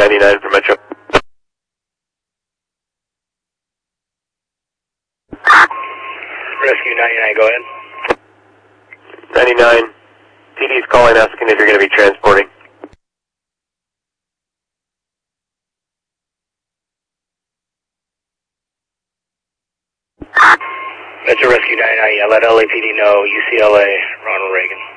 99 for Metro. Rescue 99, go ahead. 99, TD's calling asking if you're going to be transporting. Metro Rescue 99, yeah, let LAPD know, UCLA, Ronald Reagan.